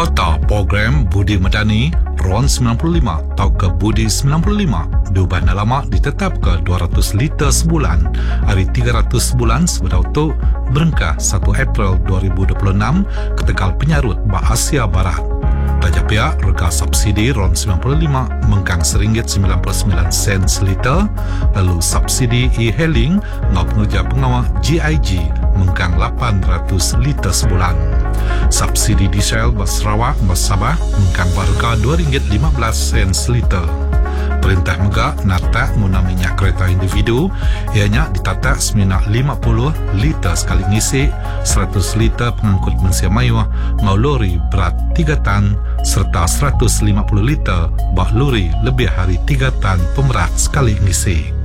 Kota program Budi Medani RON 95 atau ke Budi 95 diubah lama ditetap ke 200 liter sebulan hari 300 sebulan sebelum itu berengkah 1 April 2026 ke Tegal Penyarut Asia Barat. Tajak pihak rega subsidi RON 95 mengkang RM1.99 seliter, lalu subsidi e-hailing ngau pengerja pengawal GIG mengkang 800 liter sebulan. Subsidi diesel bas Sarawak bas Sabah mengkang harga RM2.15 seliter. Perintah Megah nata guna minyak kereta individu ianya ditatak seminyak 50 liter sekali ngisi, 100 liter pengangkut mensia mayuh mau lori berat 3 tan serta 150 liter bak lori lebih hari 3 tan pemerat sekali ngisi.